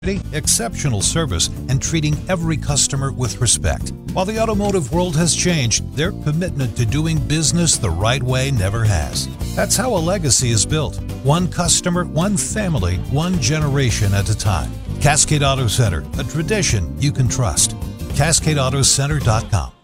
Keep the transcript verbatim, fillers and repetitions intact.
exceptional service, and treating every customer with respect. While the automotive world has changed, their commitment to doing business the right way never has. That's how a legacy is built. One customer, one family, one generation at a time. Cascade Auto Center, a tradition you can trust. Cascade Auto Center dot com.